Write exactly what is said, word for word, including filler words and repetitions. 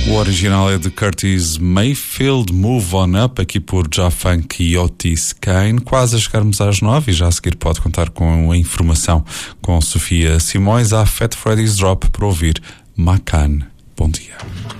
O original é de Curtis Mayfield, Move On Up, aqui por Jafunk e Otis Kane. Quase a chegarmos às nove e já a seguir pode contar com a informação com Sofia Simões. Há Fat Freddy's Drop para ouvir Macan. Bom dia.